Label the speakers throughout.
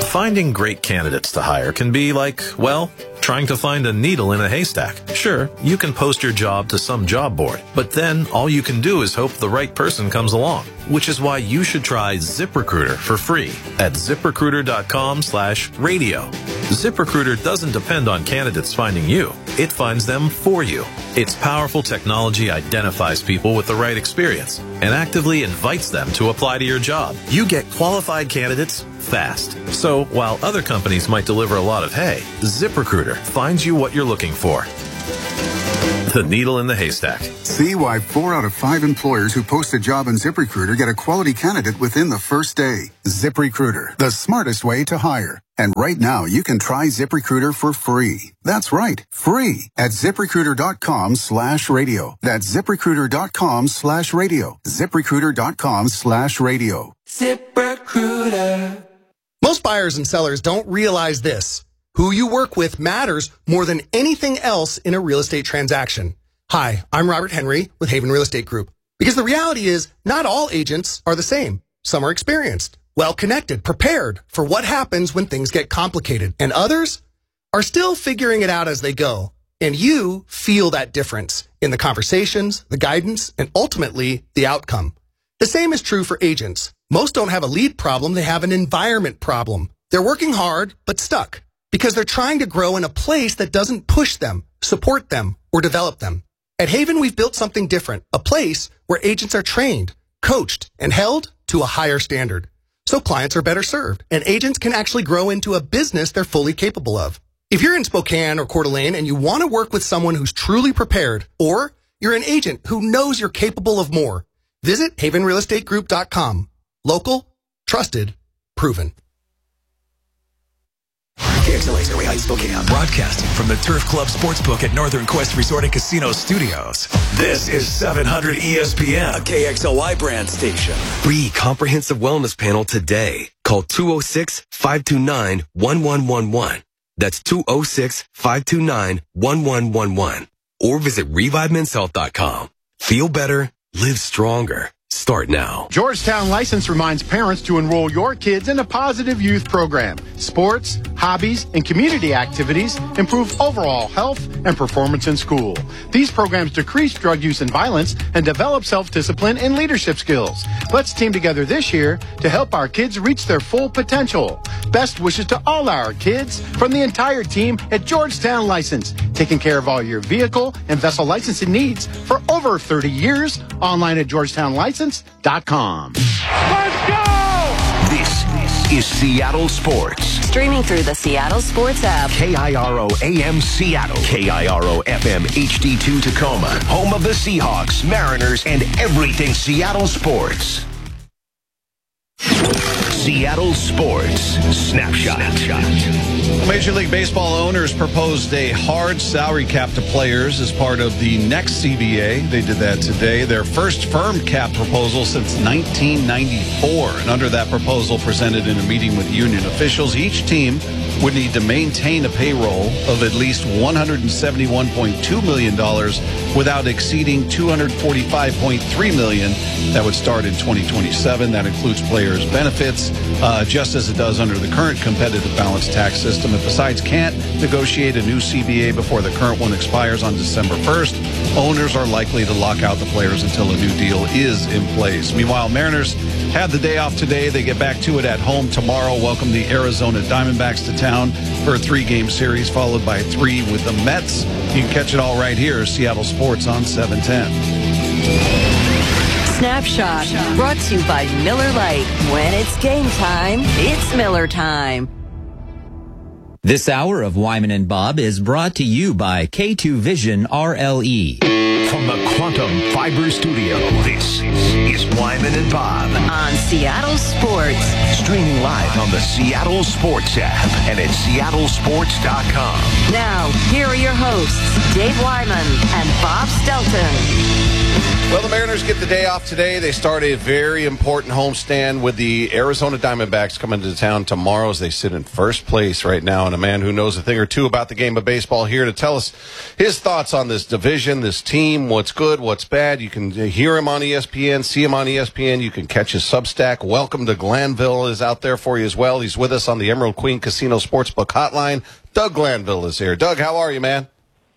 Speaker 1: Finding great candidates to hire can be like, well, trying to find a needle in a haystack. Sure, you can post your job to some job board, but then all you can do is hope the right person comes along, which is why you should try ZipRecruiter for free at ZipRecruiter.com/radio. ZipRecruiter doesn't depend on candidates finding you. It finds them for you. Its powerful technology identifies people with the right experience and actively invites them to apply to your job. You get qualified candidates fast. So while other companies might deliver a lot of hay, ZipRecruiter finds you what you're looking for. The needle in the haystack.
Speaker 2: See why 4 out of 5 employers who post a job on ZipRecruiter get a quality candidate within the first day. ZipRecruiter, the smartest way to hire. And right now, you can try ZipRecruiter for free. That's right, free at ZipRecruiter.com/radio. That's ZipRecruiter.com/radio. ZipRecruiter.com/radio.
Speaker 3: ZipRecruiter.
Speaker 4: Most buyers and sellers don't realize this. Who you work with matters more than anything else in a real estate transaction. Hi, I'm Robert Henry with Haven Real Estate Group. Because the reality is, not all agents are the same. Some are experienced, well-connected, prepared for what happens when things get complicated. And others are still figuring it out as they go. And you feel that difference in the conversations, the guidance, and ultimately the outcome. The same is true for agents. Most don't have a lead problem, they have an environment problem. They're working hard, but stuck. Because they're trying to grow in a place that doesn't push them, support them, or develop them. At Haven, we've built something different, a place where agents are trained, coached, and held to a higher standard. So clients are better served, and agents can actually grow into a business they're fully capable of. If you're in Spokane or Coeur d'Alene and you want to work with someone who's truly prepared, or you're an agent who knows you're capable of more, visit havenrealestategroup.com. Local, trusted, proven.
Speaker 5: KXLA's Area Heights, Spokane. Broadcasting from the Turf Club Sportsbook at Northern Quest Resort and Casino Studios. This is 700 ESPN, a KXLY brand station.
Speaker 6: Free comprehensive wellness panel today. Call 206-529-1111. That's 206-529-1111. Or visit ReviveMen'sHealth.com. Feel better, live stronger. Start now.
Speaker 7: Georgetown License reminds parents to enroll your kids in a positive youth program. Sports, hobbies, and community activities improve overall health and performance in school. These programs decrease drug use and violence and develop self-discipline and leadership skills. Let's team together this year to help our kids reach their full potential. Best wishes to all our kids from the entire team at Georgetown License, taking care of all your vehicle and vessel licensing needs for over 30 years. Online at GeorgetownLicense.com.
Speaker 8: Let's go!
Speaker 9: This is Seattle Sports.
Speaker 10: Streaming through the Seattle Sports app.
Speaker 9: KIRO AM Seattle. KIRO FM HD2 Tacoma. Home of the Seahawks, Mariners, and everything Seattle sports. Seattle Sports Snapshot.
Speaker 11: Major League Baseball owners proposed a hard salary cap to players as part of the next CBA. They did that today. Their first firm cap proposal since 1994. And under that proposal presented in a meeting with union officials, each team would need to maintain a payroll of at least $171.2 million without exceeding $245.3 million. That would start in 2027. That includes players' benefits, just as it does under the current competitive balance tax system. If the sides can't negotiate a new CBA before the current one expires on December 1st, owners are likely to lock out the players until a new deal is in place. Meanwhile, Mariners had the day off today. They get back to it at home tomorrow. Welcome the Arizona Diamondbacks to town for a 3-game series, followed by 3 with the Mets. You can catch it all right here, Seattle Sports on 710.
Speaker 10: Snapshot, brought to you by Miller Lite. When it's game time, it's Miller time.
Speaker 12: This hour of Wyman and Bob is brought to you by K2 Vision RLE.
Speaker 9: From the Quantum Fiber Studio, this is Wyman and Bob.
Speaker 10: On Seattle Sports.
Speaker 9: Streaming live on the Seattle Sports app and at seattlesports.com.
Speaker 10: Now, here are your hosts, Dave Wyman and Bob Stelton.
Speaker 11: Well, the Mariners get the day off today. They start a very important homestand with the Arizona Diamondbacks coming to town tomorrow as they sit in first place right now. And a man who knows a thing or two about the game of baseball here to tell us his thoughts on this division, this team, what's good, what's bad. You can hear him on ESPN, see him on ESPN. You can catch his Substack. Welcome to Glanville is out there for you as well. He's with us on the Emerald Queen Casino Sportsbook Hotline. Doug Glanville is here. Doug, how are you, man?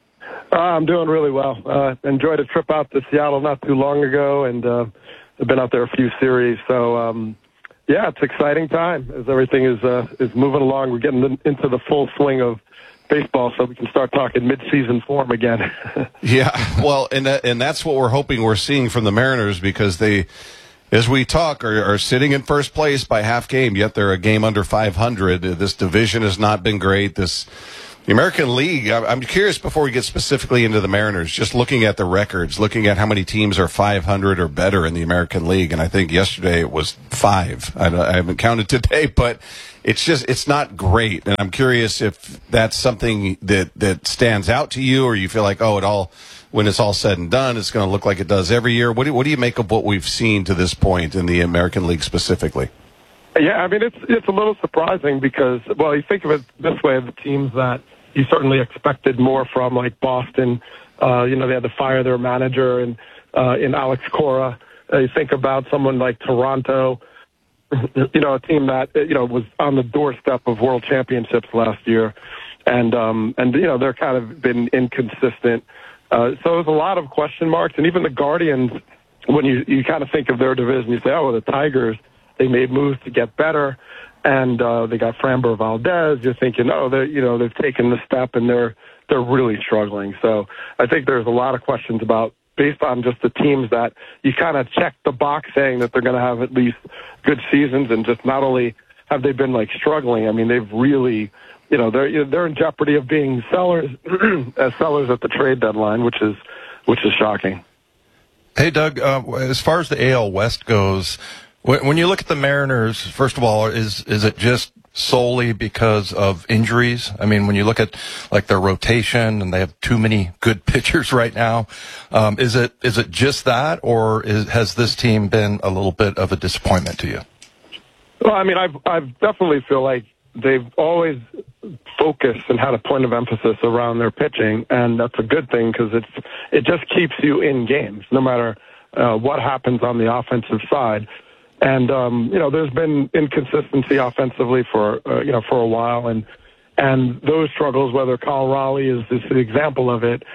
Speaker 13: I'm doing really well. Enjoyed a trip out to Seattle not too long ago, and I've been out there a few series. So, yeah, it's an exciting time as everything is moving along. We're getting into the full swing of baseball, so we can start talking mid-season form again.
Speaker 11: Yeah, well, and that's what we're hoping we're seeing from the Mariners, because they, as we talk, are sitting in first place by half game, yet they're a game under 500. This division has not been great. The American League, I'm curious before we get specifically into the Mariners, just looking at the records, looking at how many teams are 500 or better in the American League, and I think yesterday it was 5. I haven't counted today, but it's not great. And I'm curious if that's something that stands out to you, or you feel like, when it's all said and done, it's going to look like it does every year. What do you make of what we've seen to this point in the American League specifically?
Speaker 13: Yeah, I mean, it's a little surprising because, well, you think of it this way, the teams that you certainly expected more from, like Boston, they had to fire their manager in Alex Cora. You think about someone like Toronto, a team that, was on the doorstep of world championships last year. And they're kind of been inconsistent. So there's a lot of question marks. And even the Guardians, when you kind of think of their division, you say, the Tigers, they made moves to get better, and they got Framber Valdez. You're thinking, they've taken the step, and they're really struggling. So I think there's a lot of questions about, based on just the teams that you kind of check the box saying that they're going to have at least good seasons, and just not only have they been struggling, I mean, they've really, they're in jeopardy of being sellers as sellers at the trade deadline, which is shocking.
Speaker 14: Hey, Doug, as far as the AL West goes, when you look at the Mariners, first of all, is it just solely because of injuries? I mean, when you look at their rotation and they have too many good pitchers right now, is it just that, or has this team been a little bit of a disappointment to you?
Speaker 13: Well, I mean, I've definitely feel like they've always focused and had a point of emphasis around their pitching, and that's a good thing because it just keeps you in games no matter what happens on the offensive side. And there's been inconsistency offensively for a while, and those struggles, whether Kyle Raleigh is the example of it,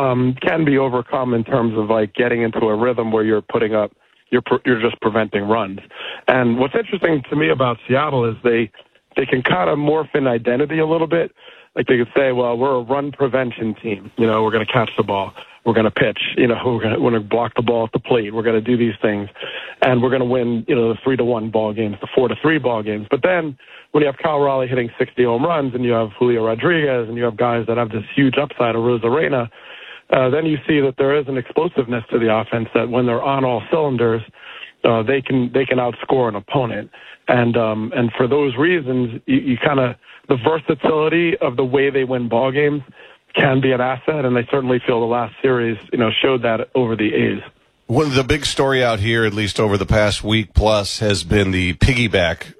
Speaker 13: can be overcome in terms of getting into a rhythm where you're putting up, you're just preventing runs. And what's interesting to me about Seattle is they can kind of morph in identity a little bit. Like they could say, well, we're a run prevention team. We're going to catch the ball. We're going to pitch. We're going to block the ball at the plate. We're going to do these things. And we're going to win, the 3-1 ball games, the 4-3 ball games. But then when you have Kyle Raleigh hitting 60 home runs and you have Julio Rodriguez and you have guys that have this huge upside of Rosarena, then you see that there is an explosiveness to the offense that when they're on all cylinders, they can outscore an opponent. And for those reasons, you kind of, the versatility of the way they win ball games can be an asset, and they certainly feel the last series, showed that over the A's.
Speaker 11: One of the big story out here, at least over the past week plus, has been the piggyback,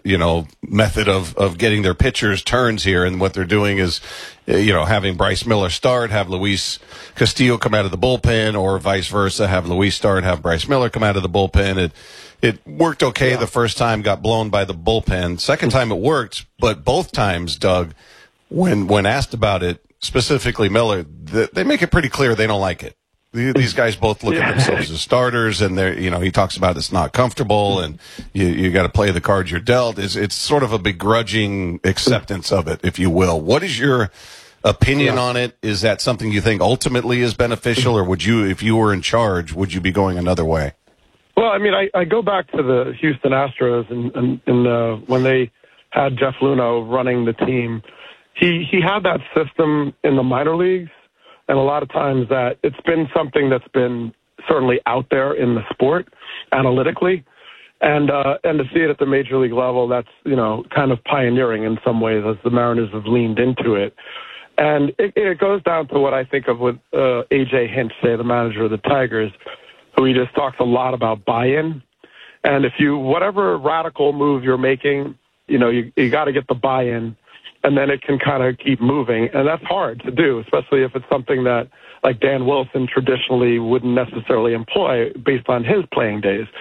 Speaker 11: method of getting their pitchers turns here. And what they're doing is, having Bryce Miller start, have Luis Castillo come out of the bullpen, or vice versa, have Luis start, have Bryce Miller come out of the bullpen. It worked okay the first time, got blown by the bullpen. Second time it worked, but both times, Doug, when asked about it, specifically Miller, they make it pretty clear they don't like it. These guys both look at themselves as starters, and they're, he talks about it's not comfortable, and you got to play the cards you're dealt. It's sort of a begrudging acceptance of it, if you will. What is your opinion on it? Is that something you think ultimately is beneficial, or would you, if you were in charge, would you be going another way?
Speaker 13: Well, I mean, I go back to the Houston Astros, and when they had Jeff Luhnow running the team, he had that system in the minor leagues. And a lot of times that it's been something that's been certainly out there in the sport analytically, and to see it at the major league level, that's, kind of pioneering in some ways as the Mariners have leaned into it. And it goes down to what I think of with A.J. Hinch, say, the manager of the Tigers, who he just talks a lot about buy-in. And if whatever radical move you're making, you got to get the buy-in, and then it can kind of keep moving. And that's hard to do, especially if it's something that, like Dan Wilson traditionally wouldn't necessarily employ based on his playing days.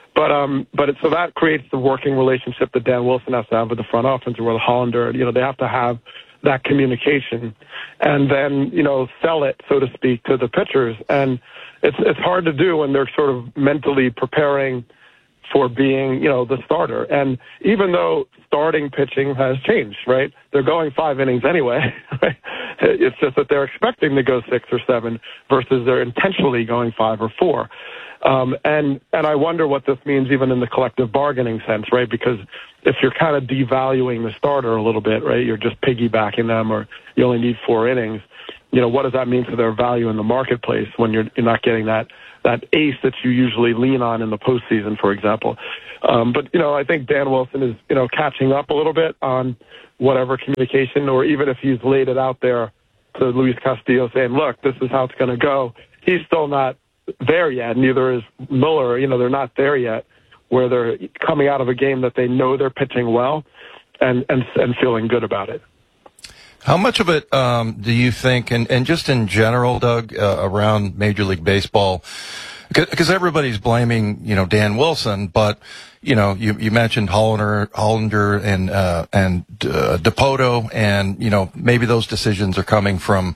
Speaker 13: So that creates the working relationship that Dan Wilson has to have with the front office or with Hollander. They have to have that communication and then, sell it, so to speak, to the pitchers. And it's hard to do when they're sort of mentally preparing for being, the starter. And even though starting pitching has changed, right? They're going 5 innings anyway, right? It's just that they're expecting to go 6 or 7 versus they're intentionally going 5 or 4. And I wonder what this means even in the collective bargaining sense, right? Because if you're kind of devaluing the starter a little bit, right, you're just piggybacking them or you only need 4 innings, what does that mean for their value in the marketplace when you're not getting that ace that you usually lean on in the postseason, for example. But I think Dan Wilson is, catching up a little bit on whatever communication, or even if he's laid it out there to Luis Castillo saying, look, this is how it's going to go. He's still not there yet. Neither is Miller. They're not there yet where they're coming out of a game that they know they're pitching well and feeling good about it.
Speaker 14: How much of it do you think, and just in general, Doug, around Major League Baseball, because everybody's blaming, Dan Wilson, but, you mentioned Hollander and Dipoto, and, maybe those decisions are coming from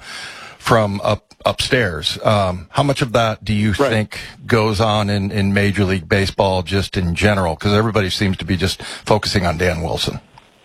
Speaker 14: upstairs. How much of that do you think goes on in Major League Baseball just in general? Because everybody seems to be just focusing on Dan Wilson.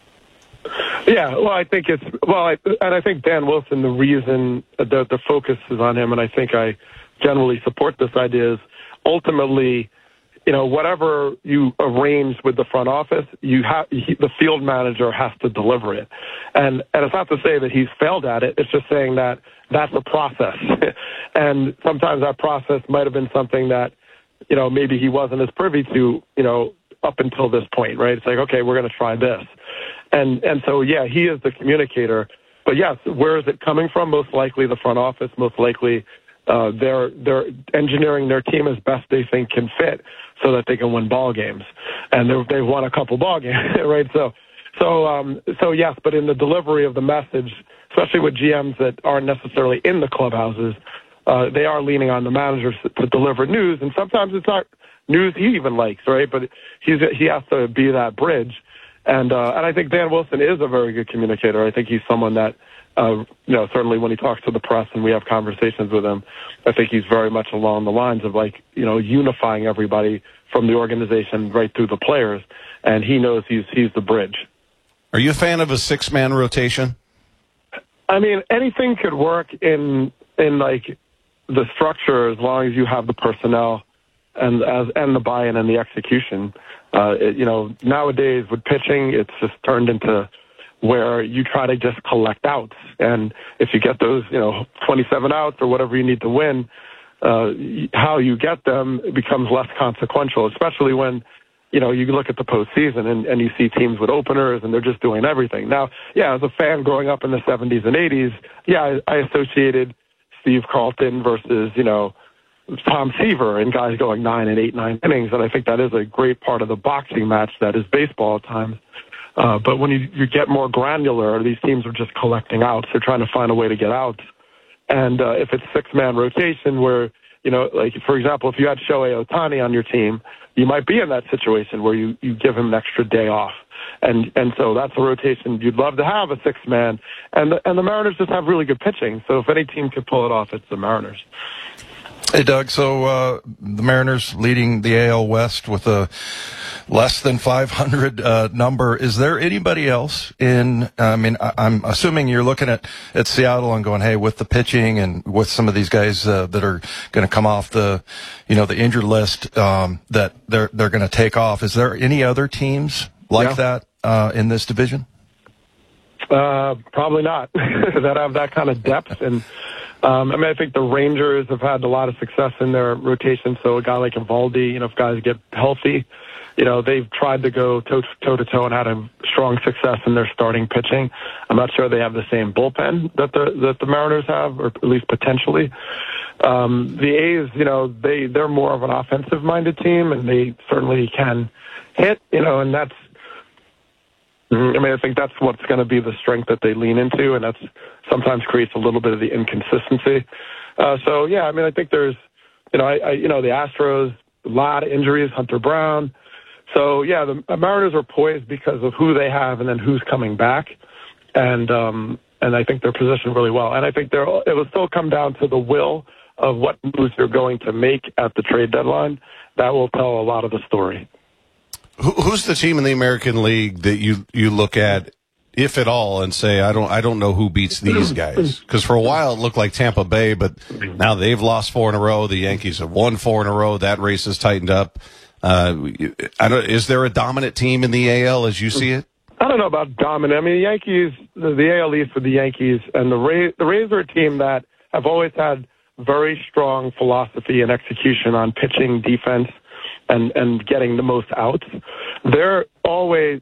Speaker 13: Yeah, well, I think I think Dan Wilson, the reason that the focus is on him, and I think I generally support this idea, is ultimately, whatever you arrange with the front office, the field manager has to deliver it. And it's not to say that he's failed at it. It's just saying that that's a process. And sometimes that process might have been something that, maybe he wasn't as privy to, up until this point, right? It's like, okay, we're going to try this. And so, yeah, he is the communicator. But yes, where is it coming from? Most likely the front office, most likely they're engineering their team as best they think can fit so that they can win ball games. And they've won a couple ball games, right? So yes, but in the delivery of the message, especially with GMs that aren't necessarily in the clubhouses, they are leaning on the managers to deliver news. And sometimes it's not news he even likes, right? But he has to be that bridge. And I think Dan Wilson is a very good communicator. I think he's someone that, certainly when he talks to the press and we have conversations with him, I think he's very much along the lines of unifying everybody from the organization right through the players. And he knows he's the bridge.
Speaker 15: Are you a fan of a 6-man rotation?
Speaker 13: I mean, anything could work in the structure as long as you have the personnel and the buy-in and the execution. Nowadays with pitching, it's just turned into where you try to just collect outs. And if you get those, 27 outs or whatever you need to win, how you get them becomes less consequential, especially when, you look at the postseason and you see teams with openers and they're just doing everything. Now, yeah, as a fan growing up in the 70s and 80s, yeah, I associated Steve Carlton versus, Tom Seaver and guys going 9 and 8, 9 innings. And I think that is a great part of the boxing match that is baseball at times. But when you get more granular, these teams are just collecting outs. They're trying to find a way to get outs. And if it's 6-man rotation where, for example, if you had Shohei Ohtani on your team, you might be in that situation where you give him an extra day off. And so that's a rotation you'd love to have, a 6-man. And the Mariners just have really good pitching. So if any team could pull it off, it's the Mariners.
Speaker 14: Hey, Doug, so the Mariners leading the AL West with a less than 500 number. Is there anybody else I'm assuming you're looking at Seattle and going, hey, with the pitching and with some of these guys that are going to come off the injured list that they're going to take off. Is there any other teams like that in this division?
Speaker 13: Probably not that have that kind of depth. And I think the Rangers have had a lot of success in their rotation. So a guy like Eovaldi, if guys get healthy, they've tried to go toe-to-toe and had a strong success in their starting pitching. I'm not sure they have the same bullpen that the Mariners have, or at least potentially. The A's, they're more of an offensive-minded team, and they certainly can hit, and that's, I think that's what's going to be the strength that they lean into, and that's sometimes creates a little bit of the inconsistency. I think there's, the Astros, a lot of injuries, Hunter Brown. So, yeah, the Mariners are poised because of who they have and then who's coming back. And I think they're positioned really well. And I think it will still come down to the will of what moves they're going to make at the trade deadline. That will tell a lot of the story.
Speaker 15: Who's the team in the American League that you look at, if at all, and say, I don't know who beats these guys? Because for a while it looked like Tampa Bay, but now they've lost 4 in a row. The Yankees have won 4 in a row. That race has tightened up. Is there a dominant team in the AL as you see it?
Speaker 13: I don't know about dominant. I mean, the Yankees, the AL East for the Yankees, and the Rays are a team that have always had very strong philosophy and execution on pitching, defense, and getting the most outs. They're always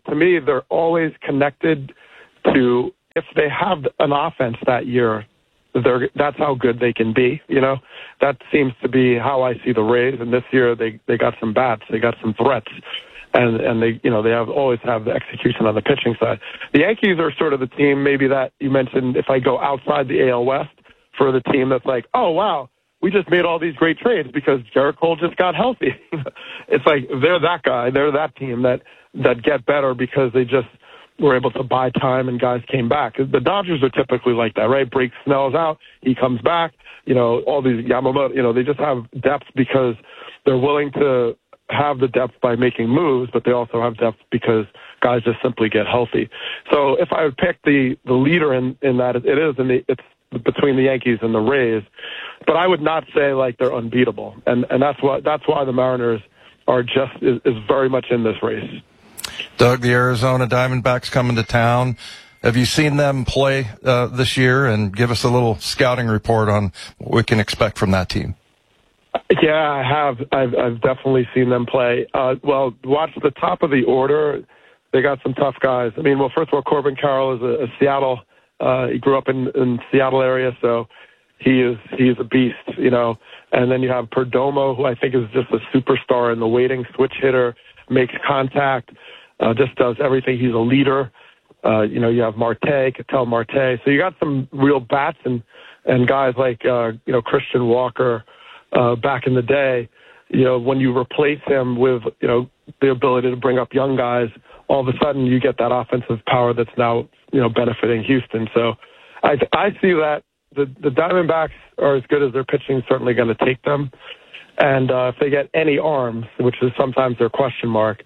Speaker 13: connected to, if they have an offense that year, that's how good they can be. You know, that seems to be how I see the Rays. And this year they got some bats, they got some threats, and they always have the execution on the pitching side. The Yankees are sort of the team maybe that you mentioned. If I go outside the AL West, for the team that's like, oh wow, we just made all these great trades because Gerrit Cole just got healthy. It's like they're that guy, they're that team that get better because they just were able to buy time and guys came back. The Dodgers are typically like that, right? Blake Snell's out, he comes back. You know, all these Yamamoto, they just have depth because they're willing to have the depth by making moves, but they also have depth because guys just simply get healthy. So if I would pick the leader in that, it's between the Yankees and the Rays, but I would not say like they're unbeatable, and that's why the Mariners are is very much in this race.
Speaker 14: Doug, the Arizona Diamondbacks coming to town. Have you seen them play this year? And give us a little scouting report on what we can expect from that team.
Speaker 13: Yeah, I have. I've definitely seen them play. Well, watch the top of the order. They got some tough guys. I mean, well, first of all, Corbin Carroll is a Seattle. He grew up in Seattle area, so he's a beast, And then you have Perdomo, who I think is just a superstar in the waiting, switch hitter, makes contact, just does everything. He's a leader. You have Marte, Ketel Marte. So you got some real bats and guys like Christian Walker back in the day. When you replace him with the ability to bring up young guys, all of a sudden you get that offensive power that's now benefiting Houston. So I see that the Diamondbacks are as good as their pitching is certainly going to take them. And if they get any arms, which is sometimes their question mark,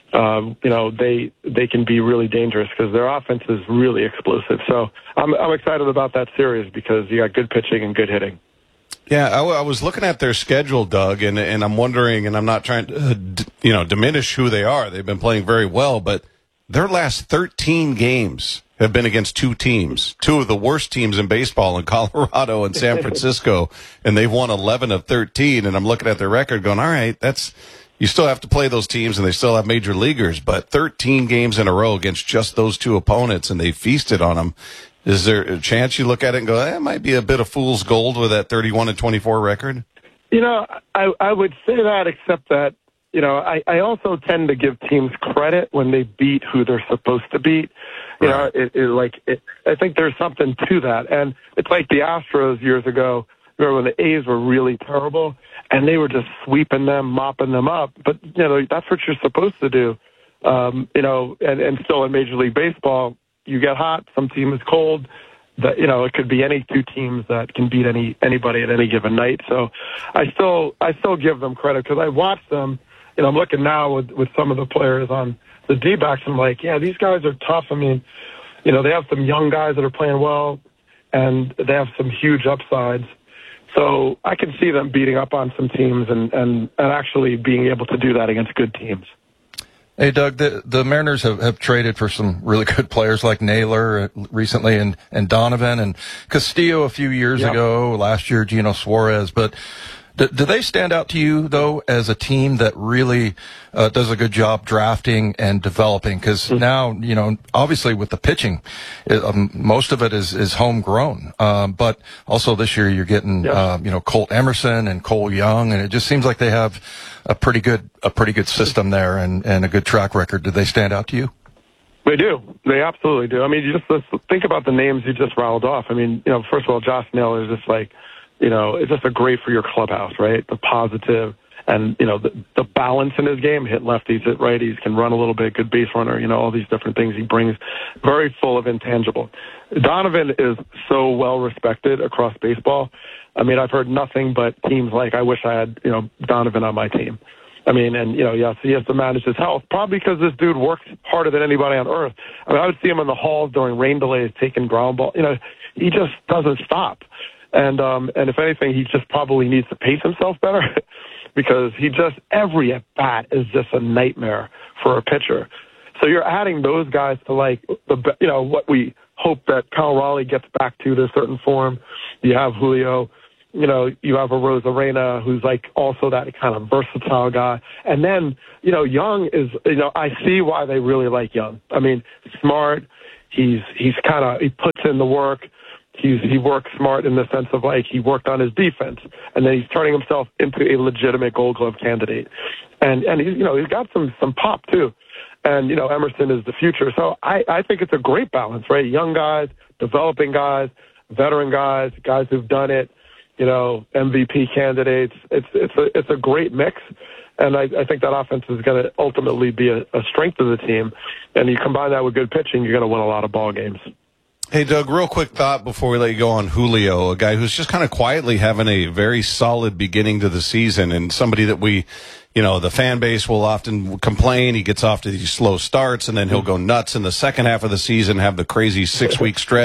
Speaker 13: they can be really dangerous because their offense is really explosive. So I'm excited about that series because you got good pitching and good hitting.
Speaker 15: Yeah, I was looking at their schedule, Doug, and I'm wondering, and I'm not trying to, diminish who they are. They've been playing very well, but their last 13 games have been against two teams, two of the worst teams in baseball in Colorado and San Francisco, and they've won 11 of 13. And I'm looking at their record going, all right, you still have to play those teams, and they still have major leaguers, but 13 games in a row against just those two opponents, and they feasted on them. Is there a chance you look at it and go, that might be a bit of fool's gold with that 31-24 record?
Speaker 13: I would say that, except that, I also tend to give teams credit when they beat who they're supposed to beat. I think there's something to that. And it's like the Astros years ago. Remember when the A's were really terrible and they were just sweeping them, mopping them up. But, that's what you're supposed to do. And still in Major League Baseball, you get hot, some team is cold. It could be any two teams that can beat anybody at any given night. So I still give them credit because I watched them. I'm looking now with some of the players on the D-backs. I'm like, yeah, these guys are tough. I mean, they have some young guys that are playing well, and they have some huge upsides. So I can see them beating up on some teams and actually being able to do that against good teams.
Speaker 14: Hey, Doug, the Mariners have traded for some really good players like Naylor recently and Donovan and Castillo a few years ago, last year Gino Suarez. But do they stand out to you, though, as a team that really does a good job drafting and developing? Because now, obviously with the pitching, most of it is homegrown. But also this year you're getting, Colt Emerson and Cole Young, and it just seems like they have a pretty good system there and a good track record. Do they stand out to you?
Speaker 13: They do. They absolutely do. I mean, let's think about the names you just rattled off. I mean, first of all, Josh Naylor is just like, it's just a great for your clubhouse, right? The positive. And, you know, the balance in his game, hit lefties, hit righties, can run a little bit, good base runner, you know, all these different things he brings, very full of intangible. Donovan is so well respected across baseball. I mean, I've heard nothing but teams like, I wish I had, you know, Donovan on my team. I mean, and, you know, yes, he has to manage his health, probably because this dude works harder than anybody on earth. I mean, I would see him in the halls during rain delays, taking ground ball. You know, he just doesn't stop. And if anything, he just probably needs to pace himself better because every at-bat is just a nightmare for a pitcher. So you're adding those guys to, like, you know, what we hope that Kyle Raleigh gets back to their certain form. You have Julio. You know, you have a Rosarena who's like also that kind of versatile guy. And then, you know, Young is, you know, I see why they really like Young. I mean, smart. He puts in the work. He works smart in the sense of, like, he worked on his defense, and then he's turning himself into a legitimate Gold Glove candidate. And he's, you know, he's got some pop too. And, you know, Emerson is the future. So I think it's a great balance, right? Young guys, developing guys, veteran guys, guys who've done it, you know, MVP candidates. It's a great mix. And I think that offense is going to ultimately be a strength of the team. And you combine that with good pitching, you're going to win a lot of ball games.
Speaker 15: Hey, Doug, real quick thought before we let you go on Julio, a guy who's just kind of quietly having a very solid beginning to the season, and somebody that we, you know, the fan base will often complain. He gets off to these slow starts, and then he'll go nuts in the second half of the season, have the crazy 6-week stretch.